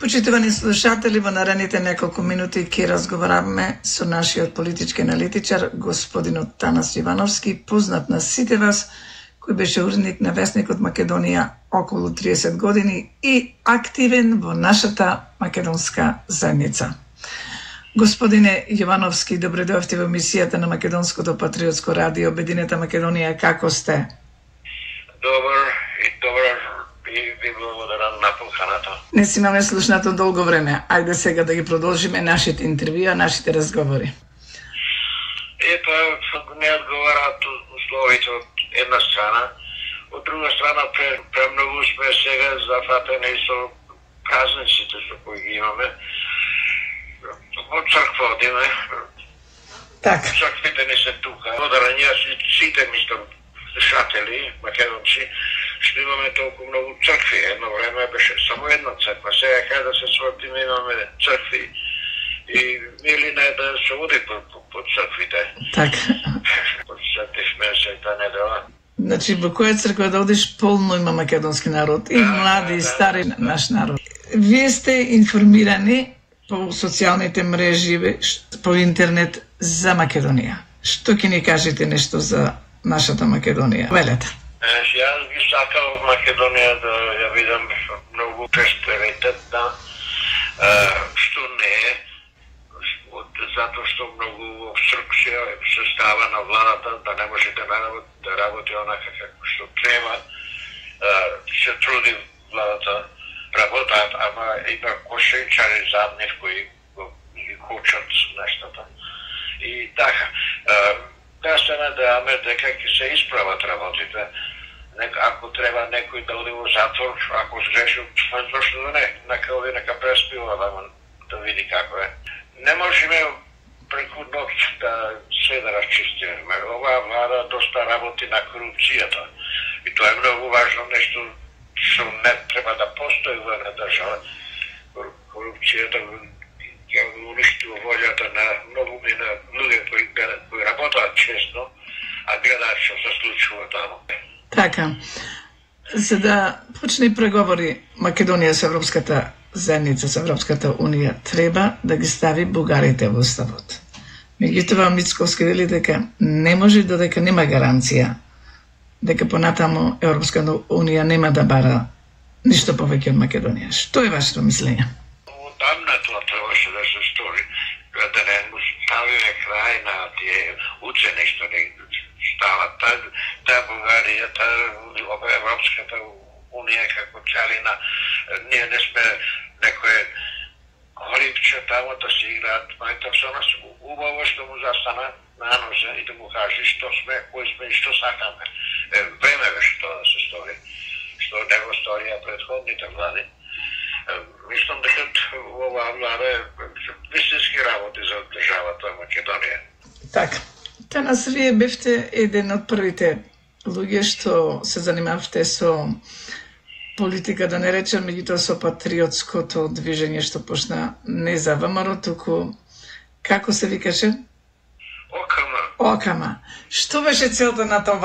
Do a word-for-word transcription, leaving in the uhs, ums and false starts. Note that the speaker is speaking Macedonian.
Почитувани слушатели, во наредните неколку минути ќе разговараме со нашиот политички аналитичар, господинот Танас Ивановски, познат на сите вас, кој беше уредник на Весникот Македонија околу триесет години и активен во нашата македонска заедница. Господине Јовановски, добре дојавте во емисијата на Македонското патриотско радио Обединета Македонија. Како сте? Добар и добар и ви благодарам на поканата. Не си имаме слушнато долго време. Ајде сега да ги продолжиме нашите интервјуа, нашите разговори. Ето, не одговараат условите од една страна. Од друга страна, премногу сме сега зафатени со празниците со кои ги имаме. Од црква одиме. Така. Црквите не се тука. Благодарам јас и сите мислам слушатели, македонци, што имаме толку многу цркви. Едно време беше само една црква. Сега кај да се свртиме имаме цркви. И мили не да се оди по, по, по црквите. Така. Посетивме се та недела. Значи, во која црква да одиш, полно има македонски народ. И млади, и стари наш народ. Вие сте информирани по социјалните мрежи, по интернет за Македонија. Што ќе ни кажете нешто за нашата Македонија? Велете. Јас би сакал Македонија да ја видам многу просперитетна, што не е, затоа што многу обструкција се става на владата, да не може да работи, да работи онака како што треба, се труди владата, работат, ама има кошенчари заднив кои ги кочат нештата. И така, да се надеваме дека ќе се исправат работите. Ако треба некој да оди во затвор, ако сгрешил, зашто да не, нека оди, нека преспива, да, да види како е. Не можеме преку ноќ да се да расчистиме. Оваа влада доста работи на корупцијата. И тоа е многу важно нешто што не треба да постои во една држава. Корупцијата ја уништува волјата на многу мина луѓе кои, кои работат честно, а гледаат што се случува таму. Така. За да почне преговори Македонија со Европската заедница, со Европската унија, треба да ги стави бугарите во уставот. Меѓутоа, Мицковски вели дека не може додека нема гаранција дека понатаму Европската унија нема да бара ништо повеќе од Македонија. Што е вашето мислење? Одамна тоа требаше да се стори, да не ставиме крај на тие учени што не стават. Таа Бугарија, таа Европската унија како целина, ние не сме некој хорипче тамо да се играат, мајтак со нас убаво што му застана на нозе и да му кажи што сме, кои сме и што сакаме. Време беше тоа да се стори, што не го сторија предходните влади. Мислам дека оваа влада е вистински работи за државата Македонија. Така. Танас, вие бевте еден од првите луѓе што се занимавте со политика, да не речем, меѓутоа со патриотското движење што почна не за ВМРО, туку како се викаше? Окама. Окама. Што беше целта на тоа